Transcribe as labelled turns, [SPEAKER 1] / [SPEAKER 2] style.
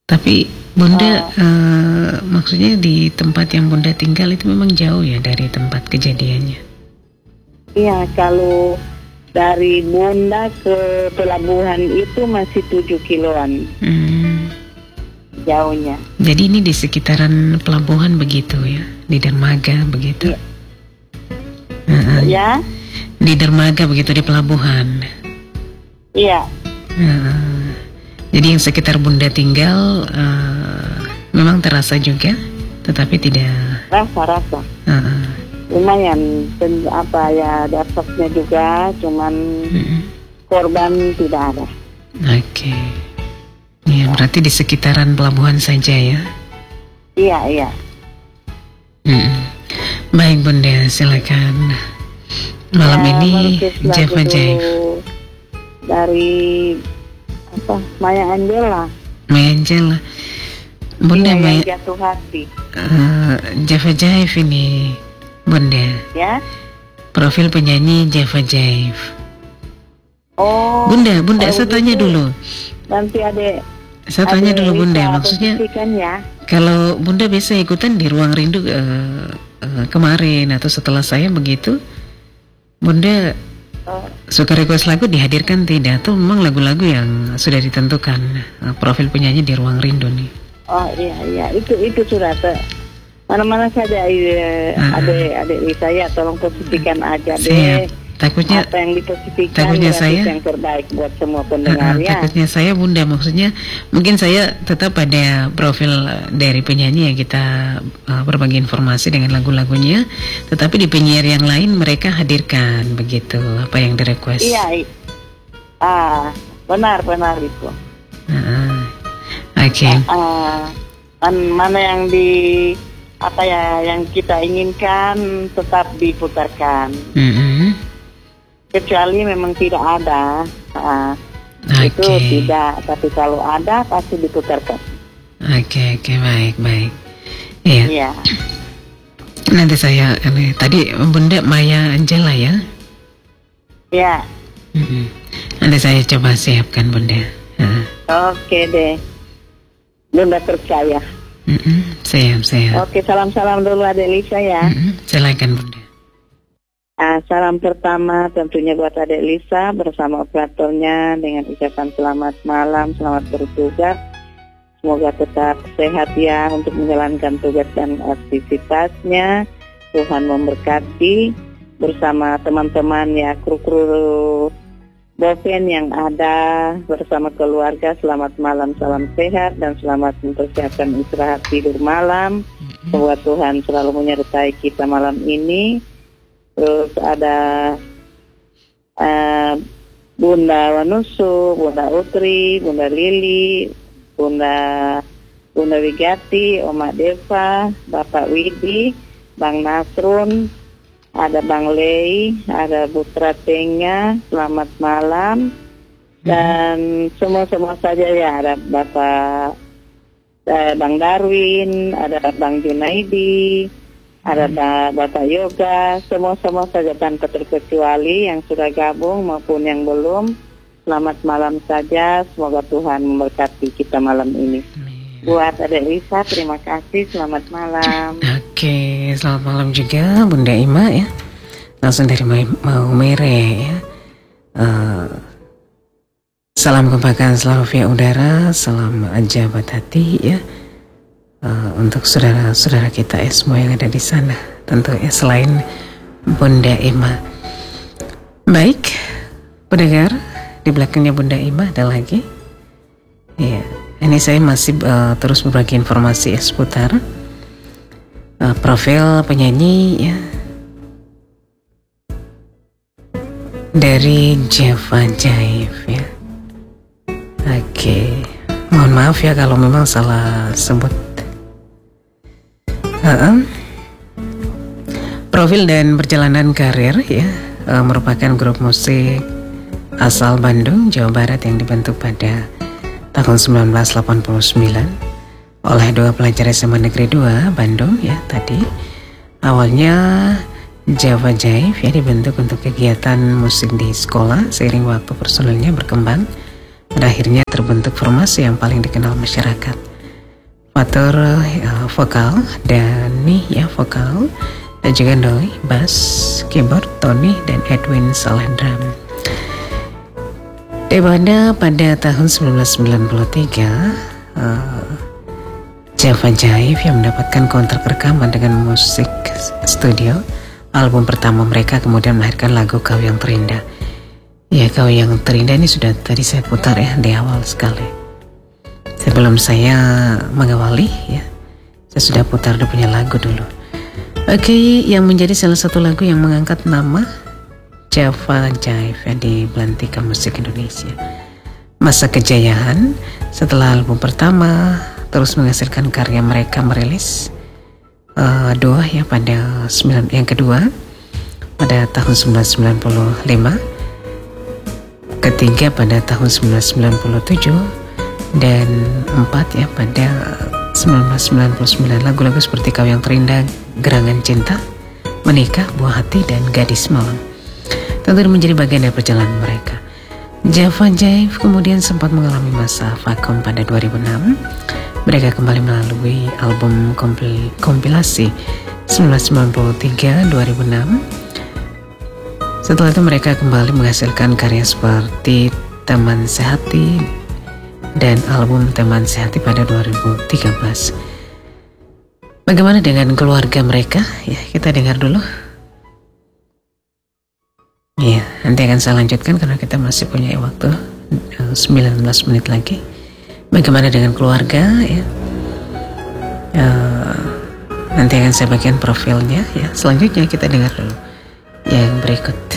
[SPEAKER 1] Tapi Bunda maksudnya di tempat yang Bunda tinggal itu memang jauh ya dari tempat kejadiannya?
[SPEAKER 2] Iya, kalau dari Bunda ke pelabuhan itu masih 7 kiloan jauhnya.
[SPEAKER 1] Jadi ini di sekitaran pelabuhan begitu ya, di dermaga begitu?
[SPEAKER 2] Iya. Ya?
[SPEAKER 1] Di dermaga begitu, di pelabuhan?
[SPEAKER 2] Iya.
[SPEAKER 1] Jadi yang sekitar Bunda tinggal memang terasa juga, tetapi tidak...
[SPEAKER 2] Rasa. Lumayan, dasarnya juga, cuman korban tidak ada.
[SPEAKER 1] Oke. Ya, berarti di sekitaran pelabuhan saja ya?
[SPEAKER 2] Iya.
[SPEAKER 1] Baik Bunda, silakan. Malam ini Java Jaif
[SPEAKER 2] dari Maya Angela.
[SPEAKER 1] Bunda,
[SPEAKER 2] Maya jatuh hati.
[SPEAKER 1] Java Jaif ini Bunda.
[SPEAKER 2] Ya.
[SPEAKER 1] Profil penyanyi Java Jaif.
[SPEAKER 2] Oh.
[SPEAKER 1] Bunda, saya tanya dulu.
[SPEAKER 2] Nanti
[SPEAKER 1] saya tanya dulu Bunda, maksudnya
[SPEAKER 2] ya.
[SPEAKER 1] Kalau Bunda biasa ikutan di Ruang Rindu kemarin atau setelah saya begitu, Bunda suka request lagu dihadirkan tidak? Atau memang lagu-lagu yang sudah ditentukan profil penyanyi di Ruang Rindu nih?
[SPEAKER 2] Oh iya, itu sudah mana-mana saja adik saya tolong posisikan aja deh.
[SPEAKER 1] Takutnya
[SPEAKER 2] apa yang diposisikan yang terbaik buat semua pendengar ya.
[SPEAKER 1] Takutnya saya Bunda, maksudnya mungkin saya tetap pada profil dari penyanyi yang kita berbagi informasi dengan lagu-lagunya, tetapi di penyiar yang lain mereka hadirkan begitu apa yang di request.
[SPEAKER 2] Iya. Benar itu.
[SPEAKER 1] Oke.
[SPEAKER 2] Mana yang yang kita inginkan tetap diputarkan. Kecuali memang tidak ada, itu tidak. Tapi kalau ada pasti diputarkan.
[SPEAKER 1] Oke, baik. Iya. Nanti saya tadi Bunda Maya Angela ya?
[SPEAKER 2] Iya.
[SPEAKER 1] Nanti saya coba siapkan Bunda.
[SPEAKER 2] Oke deh. Bunda percaya.
[SPEAKER 1] Siap.
[SPEAKER 2] Oke, salam dulu Adek Lisa ya.
[SPEAKER 1] Silakan Bunda.
[SPEAKER 2] Salam pertama tentunya buat Adek Lisa bersama operatornya dengan ucapan selamat malam, selamat bertugas. Semoga tetap sehat ya untuk menjalankan tugas dan aktivitasnya. Tuhan memberkati bersama teman-teman ya, kru Boven yang ada bersama keluarga. Selamat malam, salam sehat dan selamat mempersiapkan istirahat tidur malam. Semoga Tuhan selalu menyertai kita malam ini. Terus ada Bunda Wanusu, Bunda Utri, Bunda Lili, Bunda Wigati, Oma Deva, Bapak Widi, Bang Nasrun, ada Bang Lei, ada Putra Tengah, selamat malam. Dan semua saja ya, ada Bapak Bang Darwin, ada Bang Junaidi, ada Bapak Yoga, semua saja tanpa terkecuali yang sudah gabung maupun yang belum. Selamat malam saja, semoga Tuhan memberkati kita malam ini. Buat Adek Lisa, terima kasih, selamat malam.
[SPEAKER 1] Oke, selamat malam juga Bunda Ima ya. Langsung dari Maumere ya. Salam kebahagiaan selalu via udara, salam ajabat hati ya. Untuk saudara-saudara kita semua yang ada di sana, tentu ya, selain Bunda Ima. Baik, pendengar, di belakangnya Bunda Ima ada lagi. Ya, ini saya masih terus berbagi informasi seputar profil penyanyi ya dari Java Jaif ya. Oke, mohon maaf ya kalau memang salah sebut. Profil dan perjalanan karir ya, merupakan grup musik asal Bandung, Jawa Barat yang dibentuk pada tahun 1989 oleh dua pelajar SMA Negeri 2 Bandung ya tadi. Awalnya Java Jaif ya dibentuk untuk kegiatan musik di sekolah. Seiring waktu personelnya berkembang, pada akhirnya terbentuk formasi yang paling dikenal masyarakat, Fatur vokal, Dani ya vokal, dan juga Doi bass, keyboard, Tony dan Edwin salah drum. Di mana pada tahun 1993 Java Jive yang mendapatkan kontrak rekaman dengan musik studio. Album pertama mereka kemudian melahirkan lagu Kau Yang Terindah. Ya, Kau Yang Terindah ini sudah tadi saya putar ya di awal sekali. Sebelum saya mengawali ya, saya sudah putar dia punya lagu dulu. Oke, yang menjadi salah satu lagu yang mengangkat nama Java Jive ya, di belantika musik Indonesia. Masa kejayaan setelah album pertama terus menghasilkan karya mereka merilis dua ya pada yang kedua pada tahun 1995, ketiga pada tahun 1997 dan empat ya pada 1999. Lagu-lagu seperti Kau Yang Terindah, Gerangan Cinta, Menikah, Buah Hati dan Gadis Malam tentu menjadi bagian dari perjalanan mereka. Java Jive kemudian sempat mengalami masa vakum pada 2006. Mereka kembali melalui album kompilasi 1993-2006. Setelah itu mereka kembali menghasilkan karya seperti Teman Sehati dan album Teman Sehati pada 2013. Bagaimana dengan keluarga mereka? Ya, kita dengar dulu. Ya, nanti akan saya lanjutkan karena kita masih punya waktu 19 menit lagi. Bagaimana dengan keluarga ya? Nanti akan saya bagikan profilnya ya. Selanjutnya kita dengar dulu yang berikut.